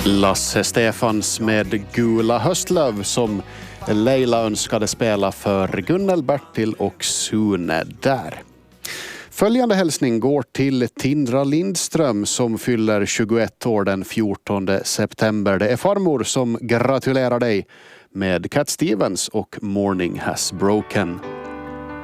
Lasse Stefans med Gula höstlöv som Leila önskade spela för Gunnel, Bertil och Sune där. Följande hälsning går till Tindra Lindström som fyller 21 år den 14 september. Det är farmor som gratulerar dig med Cat Stevens och Morning Has Broken.